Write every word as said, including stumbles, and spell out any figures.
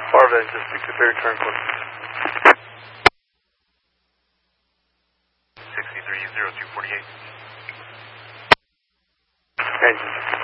Far engine, declare turn code. sixty-three, zero two forty-eight. Engine.